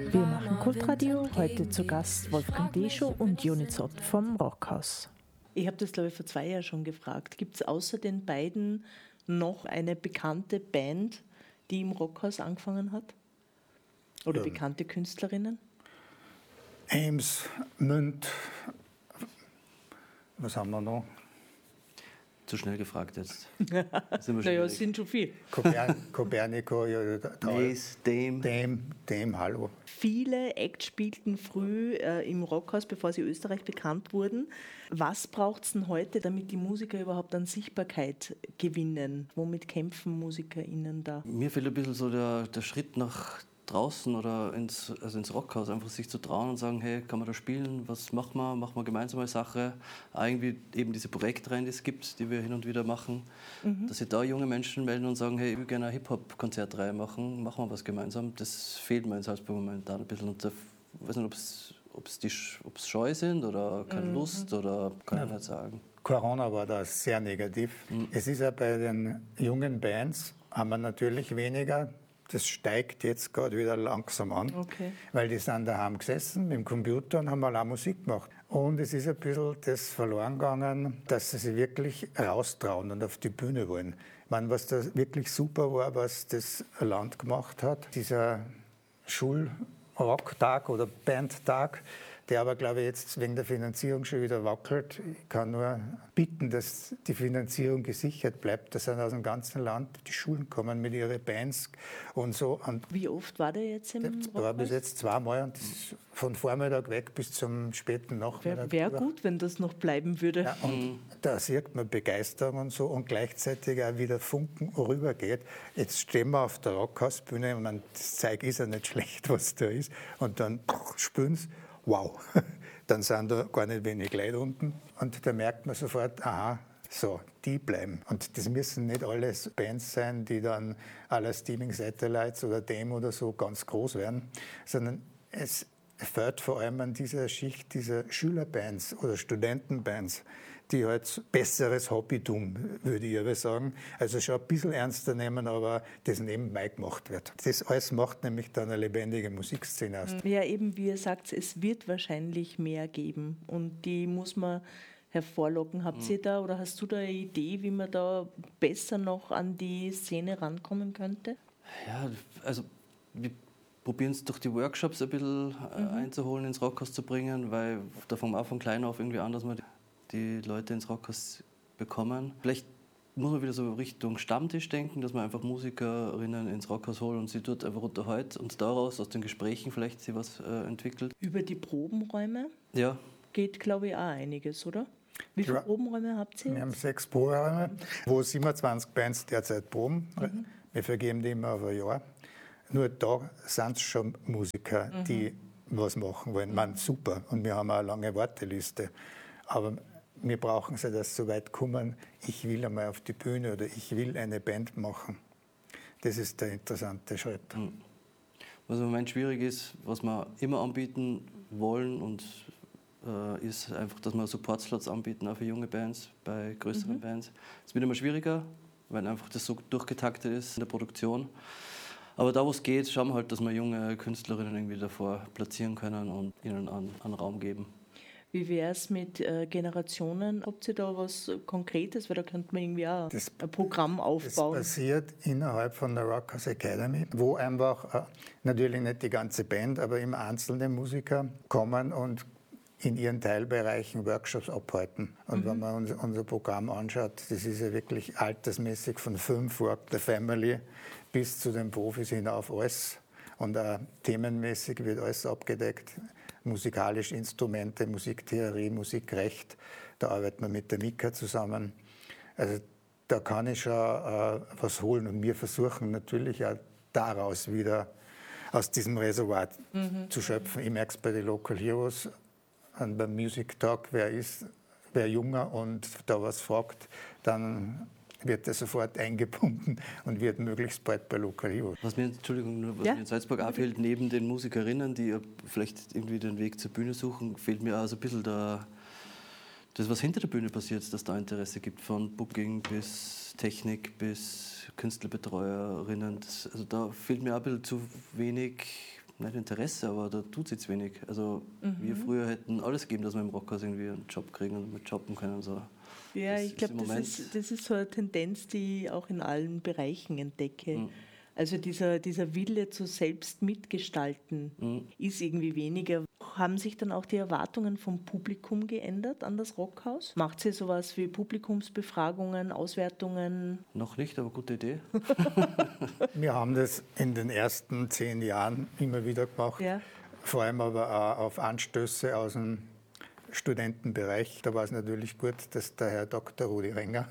Wir machen Kultradio, heute zu Gast Wolfgang Deschow und Joni Zott vom Rockhaus. Ich habe das, glaube ich, vor 2 Jahren schon gefragt. Gibt es außer den beiden noch eine bekannte Band, die im Rockhaus angefangen hat? Oder bekannte Künstlerinnen? Ames, Münd, was haben wir noch? Zu schnell gefragt jetzt. Naja, es sind schon viel. Copernico, ja, Mace, Dame, hallo. Viele Acts spielten früh im Rockhaus, bevor sie Österreich bekannt wurden. Was braucht es denn heute, damit die Musiker überhaupt an Sichtbarkeit gewinnen? Womit kämpfen MusikerInnen da? Mir fehlt ein bisschen so der Schritt nach draußen oder ins Rockhaus, einfach sich zu trauen und sagen, hey, kann man da spielen, was machen wir gemeinsam eine Sache. Auch irgendwie eben diese Projektreihen, die es gibt, die wir hin und wieder machen, dass sich da junge Menschen melden und sagen, hey, ich will gerne eine Hip-Hop-Konzertreihe machen wir was gemeinsam. Das fehlt mir in Salzburg momentan ein bisschen. Und ich weiß nicht, ob es scheu sind oder keine Lust oder kann ich nicht sagen. Corona war da sehr negativ. Es ist ja bei den jungen Bands, haben wir natürlich weniger. Das steigt jetzt gerade wieder langsam an, weil die sind daheim gesessen mit dem Computer und haben auch Musik gemacht. Und es ist ein bisschen das verloren gegangen, dass sie sich wirklich raustrauen und auf die Bühne wollen. Ich meine, was da wirklich super war, was das Land gemacht hat, dieser Schulrocktag oder Bandtag, der aber, glaube ich, jetzt wegen der Finanzierung schon wieder wackelt. Ich kann nur bitten, dass die Finanzierung gesichert bleibt. Das sind aus dem ganzen Land die Schulen kommen mit ihren Bands und so. Und wie oft war der jetzt im Rockhaus? war bis jetzt 2-mal und das ist von Vormittag weg bis zum späten Nachmittag. Wäre gut, wenn das noch bleiben würde. Ja, und da sieht man Begeisterung und so und gleichzeitig auch wieder Funken rübergeht. Jetzt stehen wir auf der Rockhausbühne und das Zeug ist ja nicht schlecht, was da ist. Und dann spüren sie, wow, dann sind da gar nicht wenig Leute unten. Und da merkt man sofort, aha, so, die bleiben. Und das müssen nicht alles Bands sein, die dann à la Steaming Satellites oder Dame oder so ganz groß werden, sondern es fehlt vor allem an dieser Schicht dieser Schülerbands oder Studentenbands, die halt besseres Hobby tun, würde ich aber sagen. Also schon ein bisschen ernster nehmen, aber das nebenbei gemacht wird. Das alles macht nämlich dann eine lebendige Musikszene aus. Ja, eben wie ihr sagt, es wird wahrscheinlich mehr geben und die muss man hervorlocken. Habt ihr da oder hast du da eine Idee, wie man da besser noch an die Szene rankommen könnte? Ja, also wir probieren es durch die Workshops ein bisschen einzuholen, ins Rockhaus zu bringen, weil da fangen wir auch von klein auf irgendwie an, dass wir die Leute ins Rockhaus bekommen. Vielleicht muss man wieder so Richtung Stammtisch denken, dass man einfach Musikerinnen ins Rockhaus holt und sie dort einfach unterhält und daraus aus den Gesprächen vielleicht sie was entwickelt. Über die Probenräume Ja. Geht, glaube ich, auch einiges, oder? Wie viele Probenräume habt ihr? Wir haben 6 Probenräume, wo 27 Bands derzeit proben. Wir vergeben die immer auf ein Jahr. Nur da sind es schon Musiker, die was machen wollen. Man, super. Und wir haben auch eine lange Warteliste. Aber wir brauchen es ja, dass so weit kommen, ich will einmal auf die Bühne oder ich will eine Band machen. Das ist der interessante Schritt. Was im Moment schwierig ist, was wir immer anbieten wollen und ist einfach, dass wir Supportslots anbieten, auch für junge Bands, bei größeren Bands. Es wird immer schwieriger, weil einfach das so durchgetaktet ist in der Produktion. Aber da, wo es geht, schauen wir halt, dass wir junge Künstlerinnen irgendwie davor platzieren können und ihnen einen Raum geben. Wie wäre es mit Generationen? Habt ihr da was Konkretes? Weil da könnte man irgendwie auch ein Programm aufbauen. Das passiert innerhalb von der Rockhouse Academy, wo einfach natürlich nicht die ganze Band, aber immer einzelne Musiker kommen und in ihren Teilbereichen Workshops abhalten. Und wenn man unser Programm anschaut, das ist ja wirklich altersmäßig von 5 Rock the Family bis zu den Profis hinauf alles. Und auch themenmäßig wird alles abgedeckt. Musikalische Instrumente, Musiktheorie, Musikrecht. Da arbeitet man mit der Mika zusammen. Also da kann ich schon was holen. Und wir versuchen natürlich auch daraus wieder aus diesem Reservoir zu schöpfen. Ich merke es bei den Local Heroes und beim Music Talk, wer junger und da was fragt, dann wird er sofort eingebunden und wird möglichst bald bei Local Heroes. Was mir in Salzburg auch fehlt, neben den Musikerinnen, die vielleicht irgendwie den Weg zur Bühne suchen, fehlt mir auch so ein bisschen das, was hinter der Bühne passiert, dass da Interesse gibt, von Booking bis Technik bis Künstlerbetreuerinnen. Also da fehlt mir auch ein bisschen zu wenig nicht Interesse, aber da tut es jetzt wenig. Also wir früher hätten alles gegeben, dass wir im Rockhaus irgendwie einen Job kriegen und mit jobben können. So. Ja, ich glaube, das ist so eine Tendenz, die ich auch in allen Bereichen entdecke. Also dieser Wille zu selbst mitgestalten ist irgendwie weniger. Haben sich dann auch die Erwartungen vom Publikum geändert an das Rockhaus? Macht sie sowas wie Publikumsbefragungen, Auswertungen? Noch nicht, aber gute Idee. Wir haben das in den ersten 10 Jahren immer wieder gemacht, vor allem aber auch auf Anstöße aus dem Studentenbereich. Da war es natürlich gut, dass der Herr Dr. Rudi Renger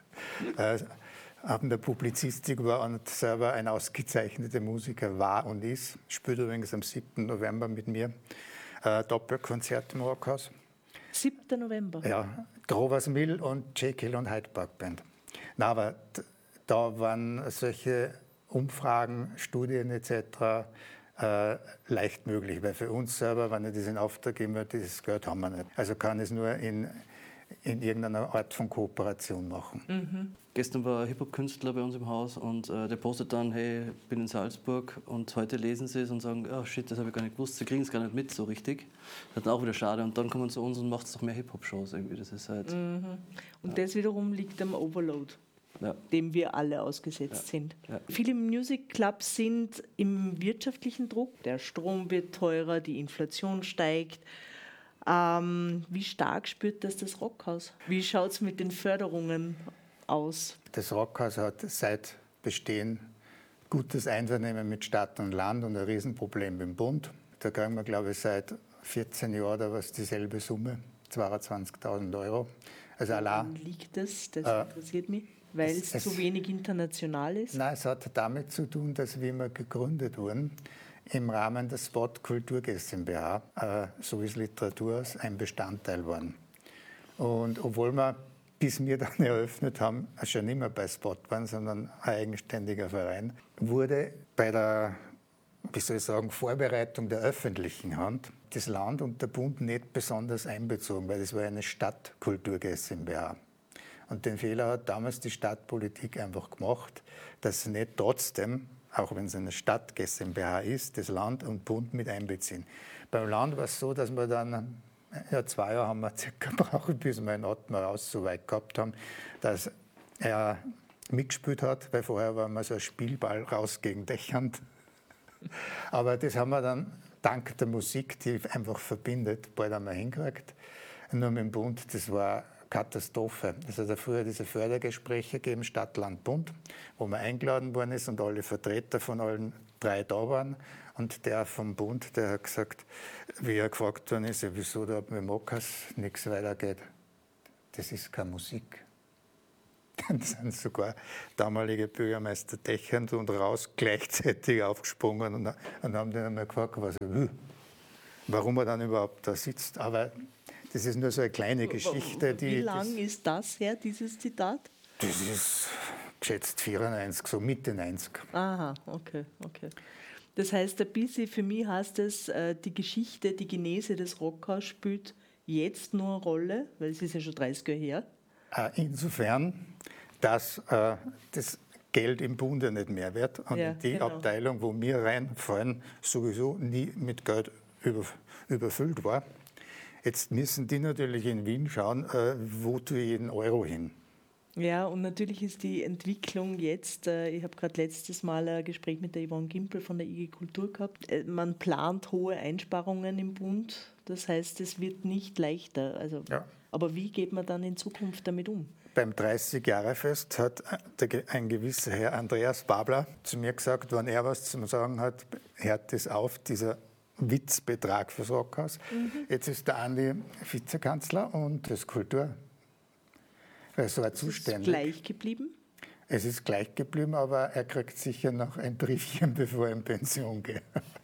in der Publizistik war und selber ein ausgezeichneter Musiker war und ist. Spielt übrigens am 7. November mit mir Doppelkonzert im Rockhaus. 7. November? Ja, Grovers Mill und Jekyll und Hyde Park Band. Na, aber da waren solche Umfragen, Studien etc. Leicht möglich, weil für uns selber, wenn ich das in Auftrag geben würde, dieses Geld haben wir nicht. Also kann ich es nur in irgendeiner Art von Kooperation machen. Gestern war ein Hip-Hop-Künstler bei uns im Haus und der postet dann, hey, ich bin in Salzburg und heute lesen sie es und sagen, oh shit, das habe ich gar nicht gewusst, sie kriegen es gar nicht mit so richtig. Das ist dann auch wieder schade und dann kommen sie zu uns und macht es doch mehr Hip-Hop-Shows irgendwie, das ist halt... Und das wiederum liegt am Overload, dem wir alle ausgesetzt sind. Ja. Viele Music Clubs sind im wirtschaftlichen Druck, der Strom wird teurer, die Inflation steigt. Wie stark spürt das Rockhaus? Wie schaut es mit den Förderungen aus? Das Rockhaus hat seit Bestehen gutes Einvernehmen mit Stadt und Land und ein Riesenproblem mit dem Bund. Da kriegen wir, glaube ich, seit 14 Jahren oder was dieselbe Summe, 22.000 €. Also Woran liegt das? Das interessiert mich. Weil es zu wenig international ist? Nein, es hat damit zu tun, dass wir immer gegründet wurden, im Rahmen der Spot Kultur GmbH, so ist Literaturhaus, ein Bestandteil waren. Und obwohl wir, bis wir dann eröffnet haben, schon nicht mehr bei Spot waren, sondern ein eigenständiger Verein, wurde bei der, wie soll ich sagen, Vorbereitung der öffentlichen Hand das Land und der Bund nicht besonders einbezogen, weil das war eine Stadtkultur GmbH. Und den Fehler hat damals die Stadtpolitik einfach gemacht, dass sie nicht trotzdem, auch wenn es eine Stadt GmbH ist, das Land und Bund mit einbeziehen. Beim Land war es so, dass wir dann, 2 Jahre haben wir circa gebraucht, bis wir in Ottmaraus so weit gehabt haben, dass er mitgespielt hat, weil vorher war immer so ein Spielball raus gegen Dächernd. Aber das haben wir dann dank der Musik, die einfach verbindet, bald einmal hingekriegt. Nur mit dem Bund, das war Katastrophe. Es hat ja früher diese Fördergespräche gegeben, Stadt, Land, Bund, wo man eingeladen worden ist und alle Vertreter von allen 3 da waren. Und der vom Bund, der hat gesagt, wie er gefragt worden ist, ja, wieso da mit Mokas nichts weitergeht. Das ist keine Musik. Dann sind sogar damalige Bürgermeister Dächernd und Raus gleichzeitig aufgesprungen und haben den einmal gefragt, was er will, warum er dann überhaupt da sitzt. Aber das ist nur so eine kleine Geschichte. Wie lang ist das her, dieses Zitat? Das ist geschätzt 94, so Mitte 90. Aha, okay. Das heißt, ein bisschen für mich heißt es, die Geschichte, die Genese des Rockhaus spielt jetzt nur eine Rolle, weil es ist ja schon 30 Jahre her. Insofern, dass das Geld im Bunde nicht mehr wird und die Abteilung, wo wir reinfallen, sowieso nie mit Geld überfüllt war. Jetzt müssen die natürlich in Wien schauen, wo tue ich jeden Euro hin. Ja, und natürlich ist die Entwicklung jetzt, ich habe gerade letztes Mal ein Gespräch mit der Yvonne Gimpel von der IG Kultur gehabt, man plant hohe Einsparungen im Bund, das heißt, es wird nicht leichter. Also, aber wie geht man dann in Zukunft damit um? Beim 30-Jahre-Fest hat ein gewisser Herr Andreas Babler zu mir gesagt, wenn er was zu sagen hat, hört das auf, dieser Witzbetrag fürs Rockhaus. Jetzt ist der Andi Vizekanzler und das Kulturressort zuständig. Ist es gleich geblieben? Es ist gleich geblieben, aber er kriegt sicher noch ein Briefchen, bevor er in Pension geht.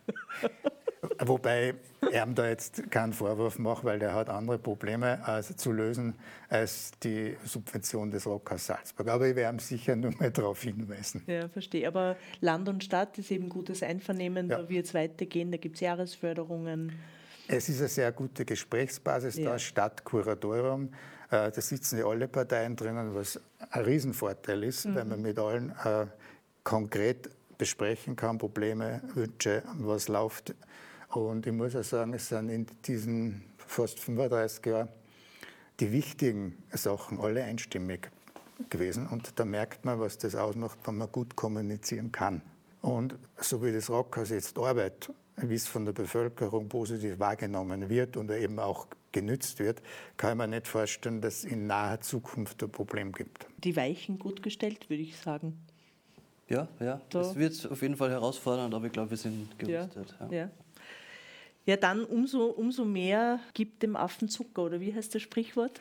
Wobei ich ihm da jetzt keinen Vorwurf mache, weil der hat andere Probleme zu lösen als die Subvention des Rockhaus Salzburg. Aber ich werde ihm sicher nur mal darauf hinweisen. Ja, verstehe. Aber Land und Stadt ist eben gutes Einvernehmen, da wird es weitergehen, da gibt es Jahresförderungen. Es ist eine sehr gute Gesprächsbasis da, Stadtkuratorium. Da sitzen ja alle Parteien drinnen, was ein Riesenvorteil ist, weil man mit allen konkret besprechen kann, Probleme, Wünsche, was läuft. Und ich muss auch sagen, es sind in diesen fast 35 Jahren die wichtigen Sachen alle einstimmig gewesen. Und da merkt man, was das ausmacht, wenn man gut kommunizieren kann. Und so wie das Rockhaus jetzt arbeitet, wie es von der Bevölkerung positiv wahrgenommen wird und eben auch genützt wird, kann ich mir nicht vorstellen, dass es in naher Zukunft ein Problem gibt. Die Weichen gut gestellt, würde ich sagen. Ja. Es wird auf jeden Fall herausfordernd, aber ich glaube, wir sind gerüstet. Ja, dann umso mehr gibt dem Affen Zucker, oder wie heißt das Sprichwort?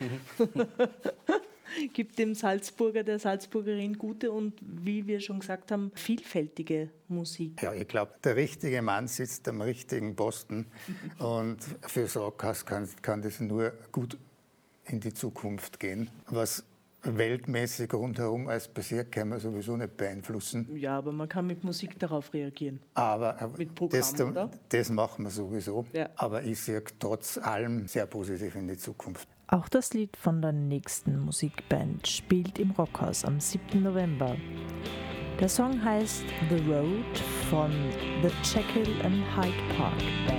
Gibt dem Salzburger, der Salzburgerin gute und, wie wir schon gesagt haben, vielfältige Musik. Ja, ich glaube, der richtige Mann sitzt am richtigen Posten und fürs Rockhaus kann das nur gut in die Zukunft gehen. Was weltmäßig rundherum alles passiert, kann man sowieso nicht beeinflussen. Ja, aber man kann mit Musik darauf reagieren. Aber mit Programm, das machen wir sowieso. Ja. Aber ich sehe trotz allem sehr positiv in die Zukunft. Auch das Lied von der nächsten Musikband spielt im Rockhaus am 7. November. Der Song heißt The Road von The Jekyll and Hyde Park Band.